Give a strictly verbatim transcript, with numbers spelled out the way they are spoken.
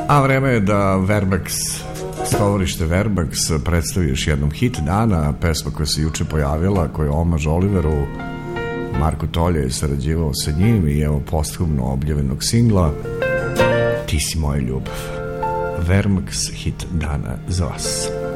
A vreme je da Verbax, stovarište Verbax, predstavi još jednom hit dana, pesma koja se juče pojavila, koja je omaž Oliveru. Marko Tolje je sarađivao sa njim i evo posthumno objavljenog singla Ti si moja ljubav. Verbax hit dana za vas.